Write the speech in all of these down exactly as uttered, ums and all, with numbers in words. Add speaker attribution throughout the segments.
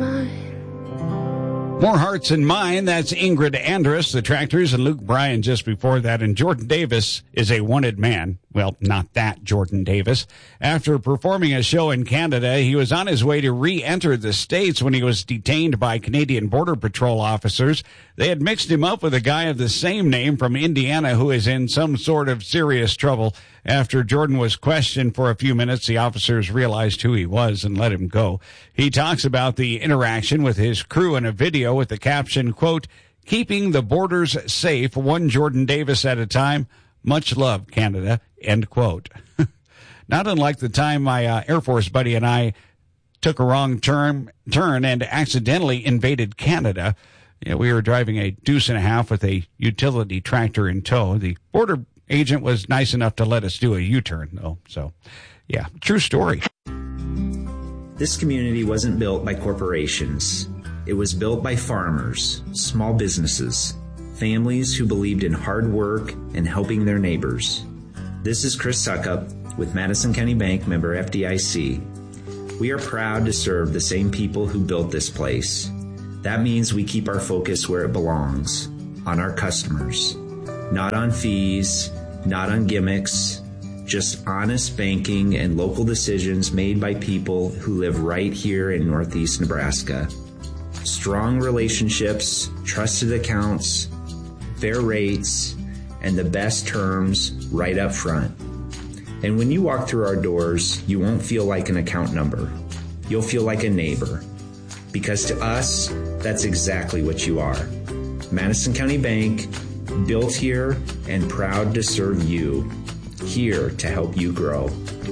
Speaker 1: mine.
Speaker 2: More Hearts in Mine. That's Ingrid Andress, the Tractors, and Luke Bryan just before that. And Jordan Davis is a wanted man. Well, not that Jordan Davis. After performing a show in Canada, he was on his way to re-enter the States when he was detained by Canadian Border Patrol officers. They had mixed him up with a guy of the same name from Indiana who is in some sort of serious trouble. After Jordan was questioned for a few minutes, the officers realized who he was and let him go. He talks about the interaction with his crew in a video with the caption, quote, "Keeping the borders safe, one Jordan Davis at a time. Much love, Canada," end quote. Not unlike the time my uh, Air Force buddy and I took a wrong turn, turn and accidentally invaded Canada. Yeah, we were driving a deuce and a half with a utility tractor in tow. The border agent was nice enough to let us do a U-turn, though. So, yeah, true story.
Speaker 3: This community wasn't built by corporations. It was built by farmers, small businesses, families who believed in hard work and helping their neighbors. This is Chris Suckup with Madison County Bank, member F D I C. We are proud to serve the same people who built this place. That means we keep our focus where it belongs, on our customers. Not on fees, not on gimmicks, just honest banking and local decisions made by people who live right here in Northeast Nebraska. Strong relationships, trusted accounts, fair rates, and the best terms right up front. And when you walk through our doors, you won't feel like an account number. You'll feel like a neighbor. Because to us, that's exactly what you are. Madison County Bank, built here and proud to serve you. Here to help you grow.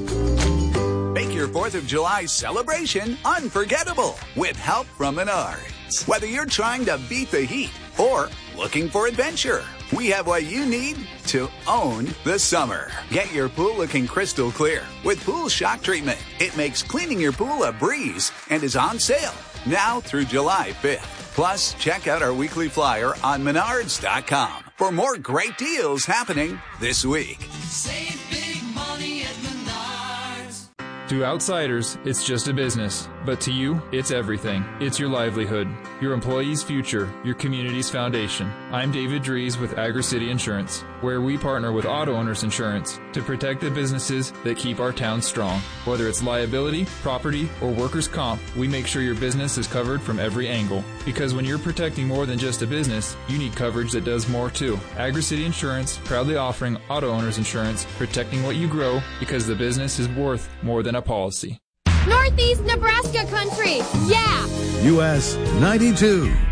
Speaker 4: Make your fourth of July celebration unforgettable with help from Menards. Whether you're trying to beat the heat or looking for adventure, we have what you need to own the summer. Get your pool looking crystal clear with Pool Shock Treatment. It makes cleaning your pool a breeze and is on sale now through July fifth. Plus, check out our weekly flyer on menards dot com for more great deals happening this week.
Speaker 5: Save big money at Menards.
Speaker 6: To outsiders, it's just a business. But to you, it's everything. It's your livelihood, your employees' future, your community's foundation. I'm David Dries with Agri-City Insurance, where we partner with Auto Owners Insurance to protect the businesses that keep our town strong. Whether it's liability, property, or workers' comp, we make sure your business is covered from every angle. Because when you're protecting more than just a business, you need coverage that does more too. Agri-City Insurance, proudly offering Auto Owners Insurance, protecting what you grow because the business is worth more than a policy.
Speaker 7: Northeast Nebraska country, yeah!
Speaker 8: U S ninety-two.